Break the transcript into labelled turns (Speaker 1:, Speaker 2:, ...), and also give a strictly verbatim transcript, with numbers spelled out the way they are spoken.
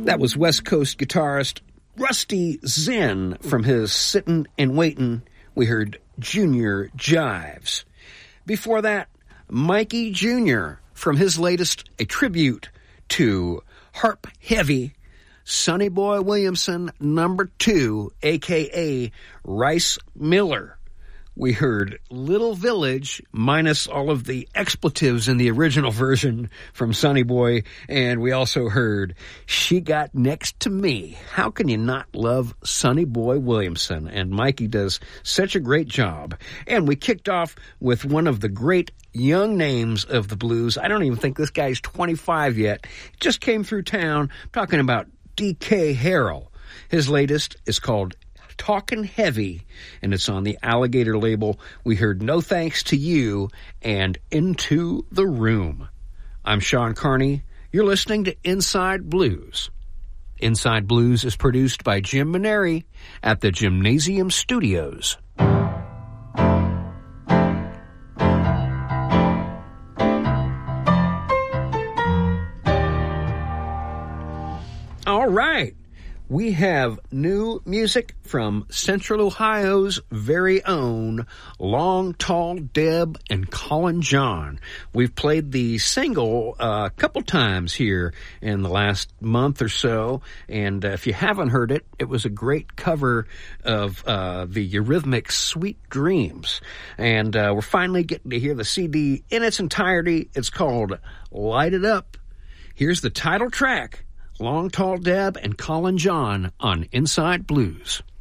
Speaker 1: That was West Coast guitarist Rusty Zen from his Sittin' and Waitin'. We heard Junior Jives. Before that, Mikey Junior from his latest, a tribute to harp heavy Sonny Boy Williamson number two, a k a. Rice Miller. We heard Little Village, minus all of the expletives in the original version from Sonny Boy, and we also heard She Got Next to Me. How can you not love Sonny Boy Williamson? And Mikey does such a great job. And we kicked off with one of the great young names of the blues. I don't even think this guy's twenty-five yet. Just came through town, talking about D K Harrell. His latest is called Talkin' Heavy, and it's on the Alligator label. We heard No Thanks to You and Into the Room. I'm Sean Carney. You're listening to Inside Blues. Inside Blues is produced by Jim Maneri at the Gymnasium Studios. All right. We have new music from Central Ohio's very own Long Tall Deb and Colin John. We've played the single uh, a couple times here in the last month or so, and uh, if you haven't heard it, it was a great cover of uh, the Eurythmics' Sweet Dreams. And uh, we're finally getting to hear the C D in its entirety. It's called Light It Up. Here's the title track. Long Tall Deb and Colin John on Inside Blues.